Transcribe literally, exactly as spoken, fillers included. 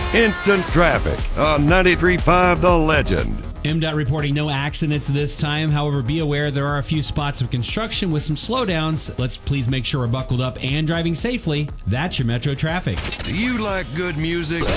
Instant Traffic on ninety-three point five The Legend. M DOT reporting no accidents this time. However, be aware there are a few spots of construction with some slowdowns. Let's please make sure we're buckled up and driving safely. That's your Metro Traffic. Do you like good music?